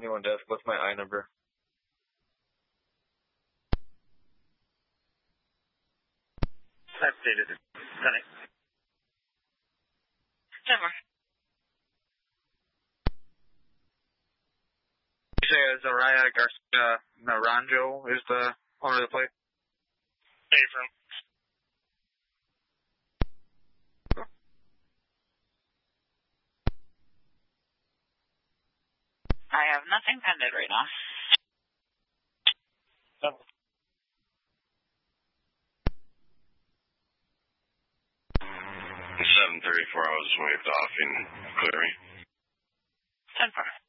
71 desk. What's my I number? That's dated. Stunning. 10-4. You say Zariah Garcia Naranjo is the owner of the plate? Affirm. I have nothing pended right now. 7:34, I was waved off in clearing. 10-4.